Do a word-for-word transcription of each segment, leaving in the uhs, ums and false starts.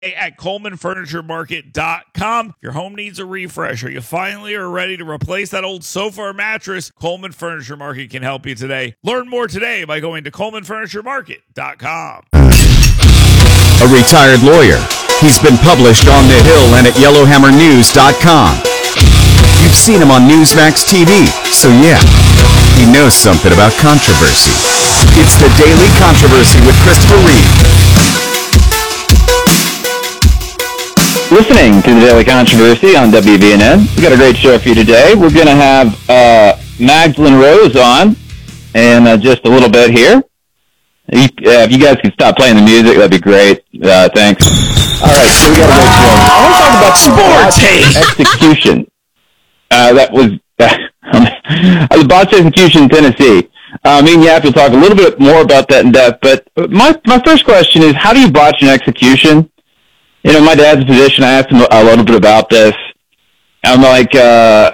at Coleman Furniture Market dot com. If your home needs a refresh or you finally are ready to replace that old sofa or mattress, Coleman Furniture Market can help you today. Learn more today by going to Coleman Furniture Market dot com. A retired lawyer. He's been published on The Hill and at Yellowhammer News dot com. You've seen him on Newsmax T V, so yeah, he knows something about controversy. It's the Daily Controversy with Christopher Reeve. Listening to the Daily Controversy on W V N N. We've got a great show for you today. We're going to have uh, Magdalene Rose on in uh, just a little bit here. You, uh, if you guys could stop playing the music, that'd be great. Uh, thanks. All right, so we got a great show. I want to talk about sports execution. Uh, that was uh, the botch execution in Tennessee. Uh, me and Yap will talk a little bit more about that in depth. But my my first question is, how do you botch an execution? You know, my dad's a physician. I asked him a little bit about this. I'm like, uh,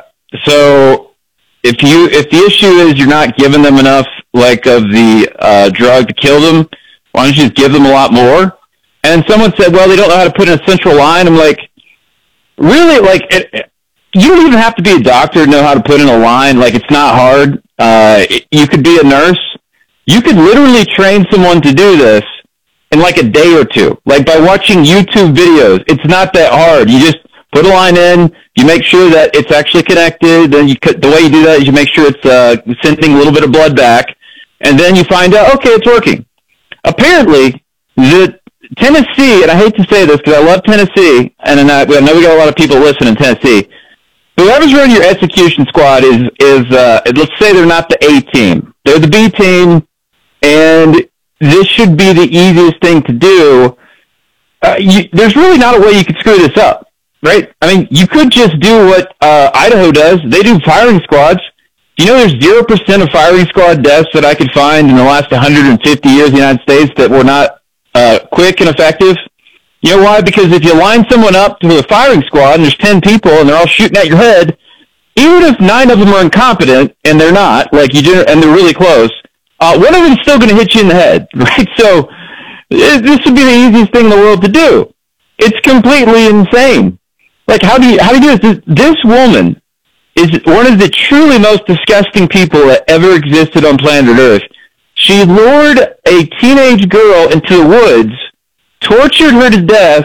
so if you if the issue is you're not giving them enough, like, of the uh, drug to kill them, why don't you just give them a lot more? And someone said, well, they don't know how to put in a central line. I'm like, really? Like, it, you don't even have to be a doctor to know how to put in a line. Like, it's not hard. Uh, you could be a nurse. You could literally train someone to do this in like a day or two, like by watching YouTube videos. It's not that hard. You just put a line in, you make sure that it's actually connected, then you cut, the way you do that is you make sure it's uh, sending a little bit of blood back, and then you find out, okay, it's working. Apparently, the Tennessee, and I hate to say this because I love Tennessee, and I know we got a lot of people listening in Tennessee, whoever's running your execution squad is, is uh, let's say they're not the A team. They're the B team, and this should be the easiest thing to do. Uh, you, there's really not a way you could screw this up, right? I mean, you could just do what uh, Idaho does. They do firing squads. You know, there's zero percent of firing squad deaths that I could find in the last one hundred fifty years in the United States that were not uh, quick and effective. You know why? Because if you line someone up to a firing squad and there's ten people and they're all shooting at your head, even if nine of them are incompetent, and they're not, like you do, and they're really close, Uh, one of them is still going to hit you in the head, right? So this would be the easiest thing in the world to do. It's completely insane. Like, how do you how do you do this? This woman is one of the truly most disgusting people that ever existed on planet Earth. She lured a teenage girl into the woods, tortured her to death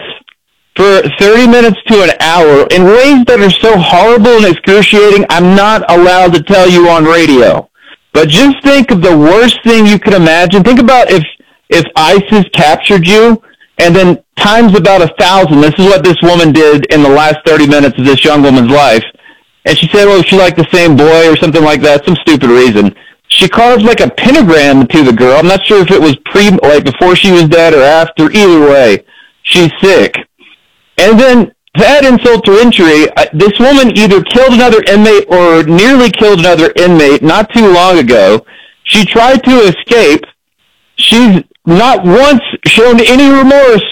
for thirty minutes to an hour in ways that are so horrible and excruciating, I'm not allowed to tell you on radio. But just think of the worst thing you could imagine. Think about if if ISIS captured you, and then times about a thousand. This is what this woman did in the last thirty minutes of this young woman's life. And she said, well, she liked the same boy or something like that, some stupid reason. She carved like a pentagram to the girl. I'm not sure if it was pre, like before she was dead or after. Either way, she's sick. And then, to add insult to injury, this woman either killed another inmate or nearly killed another inmate not too long ago. She tried to escape. She's not once shown any remorse.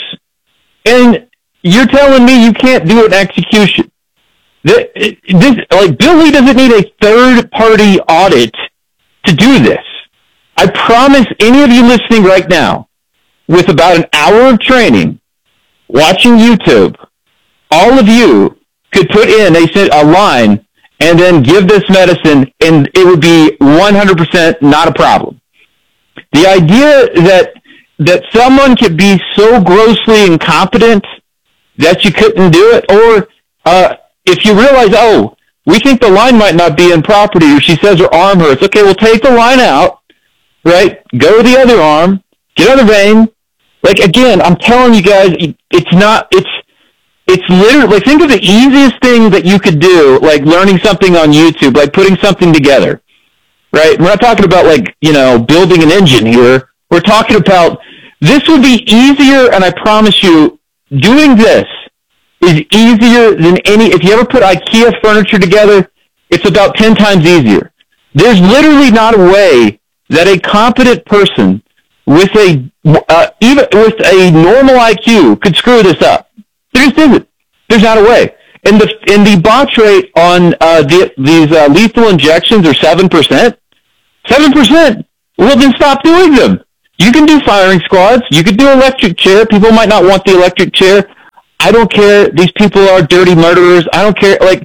And you're telling me you can't do an execution. This, this, like, Bill Lee doesn't need a third-party audit to do this. I promise any of you listening right now, with about an hour of training, watching YouTube, all of you could put in a, a line and then give this medicine, and it would be one hundred percent not a problem. The idea that that someone could be so grossly incompetent that you couldn't do it, or uh, if you realize, oh, we think the line might not be in property, or she says her arm hurts, okay, we'll take the line out, right? Go to the other arm, get another vein. Like, again, I'm telling you guys, it's not, it's, It's literally, like, think of the easiest thing that you could do, like learning something on YouTube, like putting something together, right? We're not talking about, like, you know, building an engine here. We're talking about, this would be easier, and I promise you, doing this is easier than any, if you ever put IKEA furniture together, it's about ten times easier. There's literally not a way that a competent person with a, uh, even with a normal I Q could screw this up. There just isn't. There's not a way. And the and the botch rate on uh, the, these uh, lethal injections are seven percent. seven percent. Well, then stop doing them. You can do firing squads. You could do electric chair. People might not want the electric chair. I don't care. These people are dirty murderers. I don't care. Like,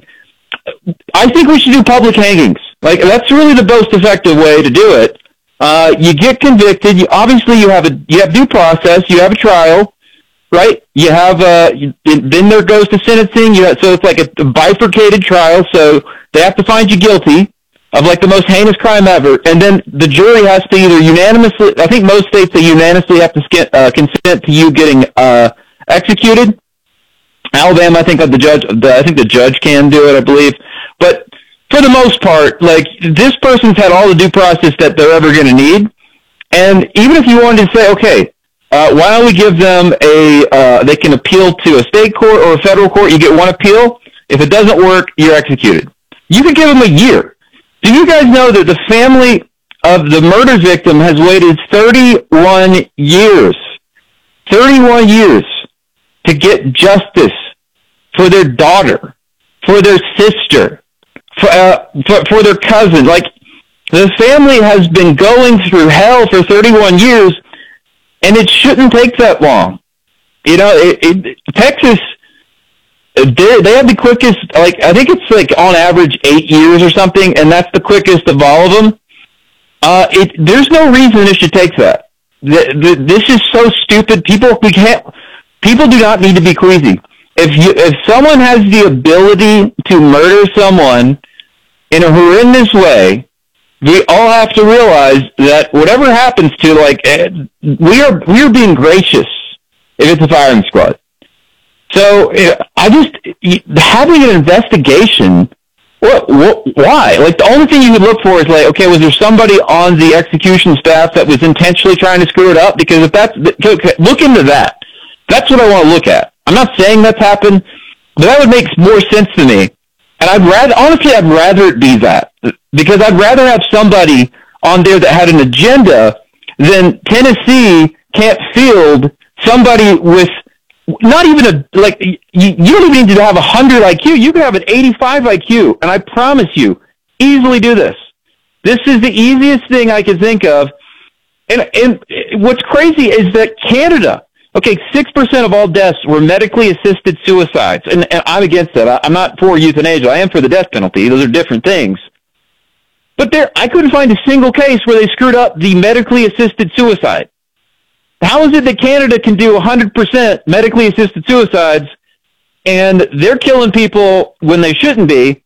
I think we should do public hangings. Like, that's really the most effective way to do it. Uh, you get convicted. You, obviously, you have a you have due process. You have a trial, right? You have uh, you, then there goes to sentencing. You have, so it's like a bifurcated trial. So they have to find you guilty of like the most heinous crime ever, and then the jury has to either unanimously. I think most states they unanimously have to sk- uh, consent to you getting uh, executed. Alabama, I think the judge. The, I think the judge can do it. I believe, but. For the most part, like, this person's had all the due process that they're ever going to need. And even if you wanted to say, okay, uh, why don't we give them a, uh, they can appeal to a state court or a federal court, you get one appeal. If it doesn't work, you're executed. You could give them a year. Do you guys know that the family of the murder victim has waited thirty-one years, thirty-one years to get justice for their daughter, for their sister, For, uh, for for their cousin? Like, the family has been going through hell for thirty-one years, and it shouldn't take that long. You know, it, it, Texas, they they have the quickest. Like, I think it's like on average eight years or something, and that's the quickest of all of them. Uh, it there's no reason it should take that. The, the, this is so stupid. People we can't. People do not need to be queasy. If you if someone has the ability to murder someone in a horrendous way, we all have to realize that whatever happens to, like, we are we are being gracious if it's a firing squad. So I just having an investigation. What, what? Why? Like, the only thing you would look for is like, okay, was there somebody on the execution staff that was intentionally trying to screw it up? Because if that's look into that. That's what I want to look at. I'm not saying that's happened, but that would make more sense to me. And I'd rather, honestly, I'd rather it be that. Because I'd rather have somebody on there that had an agenda than Tennessee can't field somebody with not even a, like, you, you don't even need to have a one hundred I Q. You can have an eighty-five I Q, and I promise you, easily do this. This is the easiest thing I can think of. And, and what's crazy is that Canada, okay, six percent of all deaths were medically assisted suicides. And, and I'm against that. I, I'm not for euthanasia. I am for the death penalty. Those are different things. But there, I couldn't find a single case where they screwed up the medically assisted suicide. How is it that Canada can do one hundred percent medically assisted suicides, and they're killing people when they shouldn't be,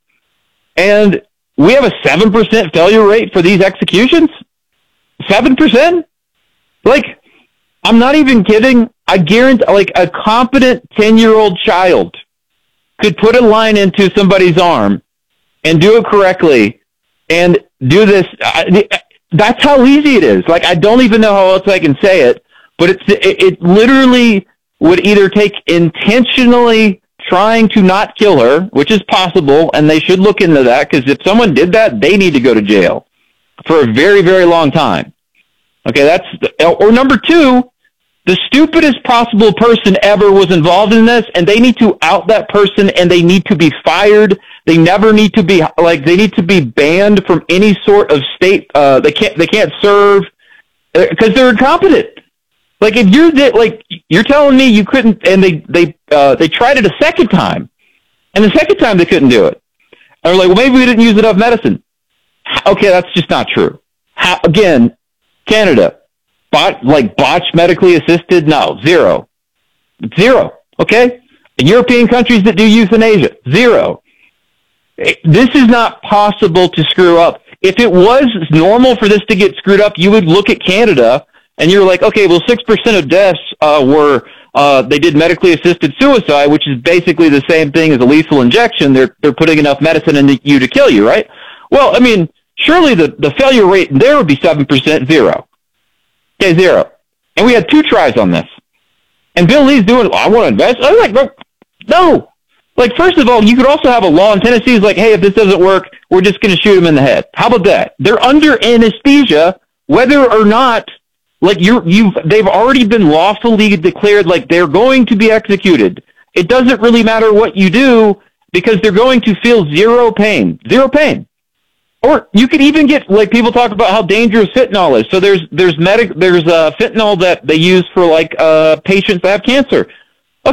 and we have a seven percent failure rate for these executions? seven percent? Like, I'm not even kidding. I guarantee, like, a competent ten-year-old child could put a line into somebody's arm and do it correctly and do this. I, that's how easy it is. Like, I don't even know how else I can say it, but it's it, it literally would either take intentionally trying to not kill her, which is possible, and they should look into that, because if someone did that, they need to go to jail for a very, very long time. Okay, that's, or number two, the stupidest possible person ever was involved in this, and they need to out that person, and they need to be fired. They never need to be, like, they need to be banned from any sort of state. Uh, they can't, they can't serve because they're incompetent. Like, if you're, like, you're telling me you couldn't, and they, they, uh, they tried it a second time, and the second time they couldn't do it. And they're like, well, maybe we didn't use enough medicine. Okay, that's just not true. How, again, Canada, bot, like botched medically assisted? No, zero. Zero, okay? In European countries that do euthanasia, zero. This is not possible to screw up. If it was normal for this to get screwed up, you would look at Canada, and you're like, okay, well, six percent of deaths uh, were, uh, they did medically assisted suicide, which is basically the same thing as a lethal injection. They're, they're putting enough medicine into you to kill you, right? Well, I mean, surely the, the failure rate there would be seven percent, zero. Okay, zero. And we had two tries on this. And Bill Lee's doing, oh, I want to invest. I was like, no. Like, first of all, you could also have a law in Tennessee is like, hey, if this doesn't work, we're just going to shoot him in the head. How about that? They're under anesthesia, whether or not, like, you're, you've, they've already been lawfully declared, like, they're going to be executed. It doesn't really matter what you do because they're going to feel zero pain. Zero pain. Or you could even get, like, people talk about how dangerous fentanyl is. So there's there's medic there's uh, fentanyl that they use for, like, uh, patients that have cancer. Okay,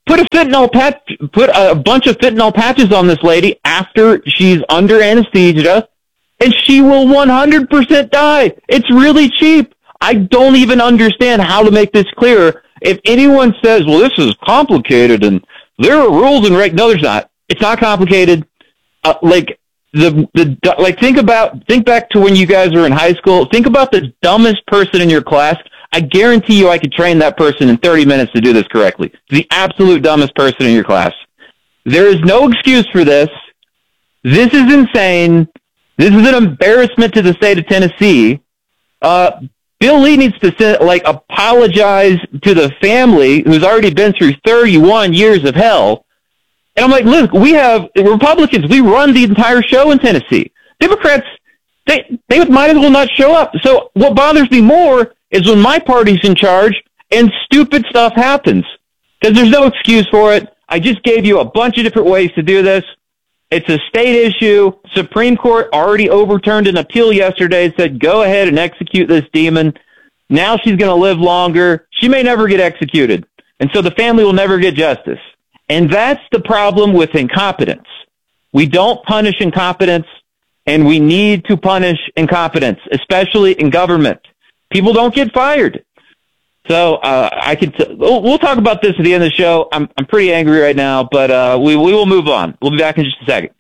put a fentanyl patch, put a bunch of fentanyl patches on this lady after she's under anesthesia, and she will one hundred percent die. It's really cheap. I don't even understand how to make this clearer. If anyone says, well, this is complicated and there are rules and reg, no, there's not. It's not complicated. Uh, like the, the, like think about, think back to when you guys were in high school. Think about the dumbest person in your class. I guarantee you I could train that person in thirty minutes to do this correctly. The absolute dumbest person in your class. There is no excuse for this. This is insane. This is an embarrassment to the state of Tennessee. Uh, Bill Lee needs to, like, apologize to the family who's already been through thirty-one years of hell. And I'm like, look, we have Republicans. We run the entire show in Tennessee. Democrats, they, they might as well not show up. So what bothers me more is when my party's in charge and stupid stuff happens. Because there's no excuse for it. I just gave you a bunch of different ways to do this. It's a state issue. Supreme Court already overturned an appeal yesterday, said go ahead and execute this demon. Now she's going to live longer. She may never get executed. And so the family will never get justice. And that's the problem with incompetence. We don't punish incompetence, and we need to punish incompetence, especially in government. People don't get fired. So uh, I could. T- we'll, we'll talk about this at the end of the show. I'm I'm pretty angry right now, but uh, we we will move on. We'll be back in just a second.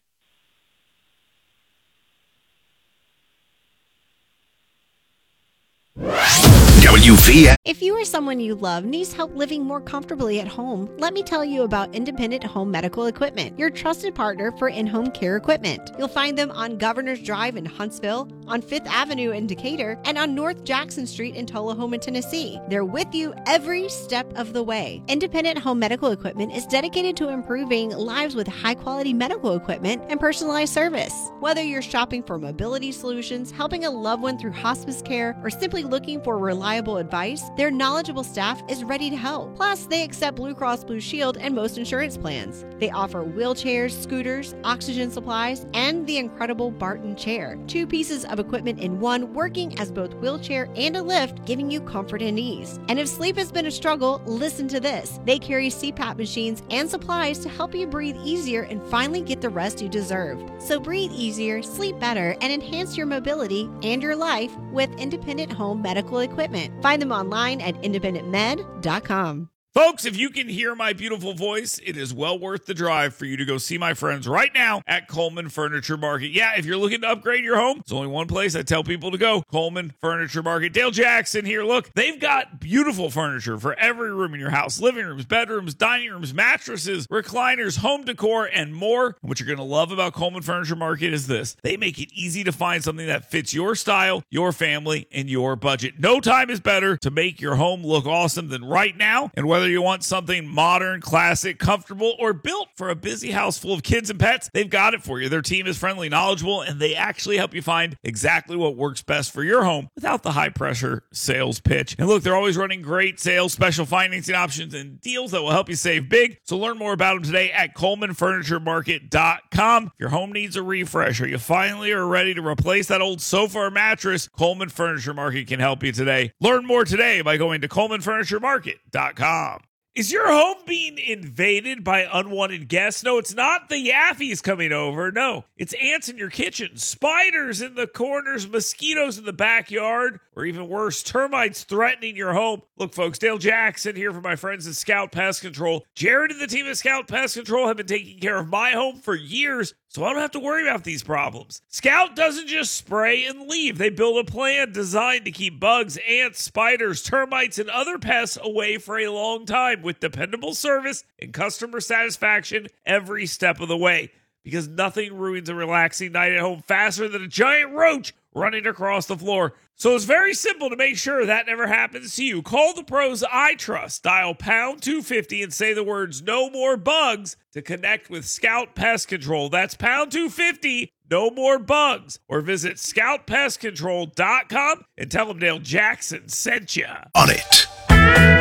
W V N. If you or someone you love needs help living more comfortably at home, let me tell you about Independent Home Medical Equipment, your trusted partner for in-home care equipment. You'll find them on Governor's Drive in Huntsville, on Fifth Avenue in Decatur, and on North Jackson Street in Tullahoma, Tennessee. They're with you every step of the way. Independent Home Medical Equipment is dedicated to improving lives with high-quality medical equipment and personalized service. Whether you're shopping for mobility solutions, helping a loved one through hospice care, or simply looking for reliable advice, their knowledgeable staff is ready to help. Plus, they accept Blue Cross Blue Shield and most insurance plans. They offer wheelchairs, scooters, oxygen supplies, and the incredible Barton chair. Two pieces of equipment in one, working as both wheelchair and a lift, giving you comfort and ease. And if sleep has been a struggle, listen to this. They carry C PAP machines and supplies to help you breathe easier and finally get the rest you deserve. So breathe easier, sleep better, and enhance your mobility and your life with Independent Home Medical Equipment. Find them online at independent med dot com. Folks, if you can hear my beautiful voice, it is well worth the drive for you to go see my friends right now at Coleman Furniture Market. Yeah, if you're looking to upgrade your home, there's only one place I tell people to go, Coleman Furniture Market. Dale Jackson here. Look, they've got beautiful furniture for every room in your house. Living rooms, bedrooms, dining rooms, mattresses, recliners, home decor, and more. And what you're going to love about Coleman Furniture Market is this. They make it easy to find something that fits your style, your family, and your budget. No time is better to make your home look awesome than right now. And whether you want something modern, classic, comfortable, or built for a busy house full of kids and pets, they've got it for you. Their team is friendly, knowledgeable, and they actually help you find exactly what works best for your home without the high-pressure sales pitch. And look, they're always running great sales, special financing options, and deals that will help you save big. So learn more about them today at coleman furniture market dot com. If your home needs a refresh, or you finally are ready to replace that old sofa or mattress, Coleman Furniture Market can help you today. Learn more today by going to coleman furniture market dot com. Is your home being invaded by unwanted guests? No, it's not the Yaffies coming over. No, it's ants in your kitchen, spiders in the corners, mosquitoes in the backyard, or even worse, termites threatening your home. Look, folks, Dale Jackson here for my friends at Scout Pest Control. Jared and the team at Scout Pest Control have been taking care of my home for years, so I don't have to worry about these problems. Scout doesn't just spray and leave. They build a plan designed to keep bugs, ants, spiders, termites, and other pests away for a long time with dependable service and customer satisfaction every step of the way. Because nothing ruins a relaxing night at home faster than a giant roach running across the floor. So it's very simple to make sure that never happens to you. Call the pros I trust. Dial pound two fifty and say the words "no more bugs" to connect with Scout Pest Control. That's pound two fifty, no more bugs. Or visit scout pest control dot com and tell them Dale Jackson sent you. On it.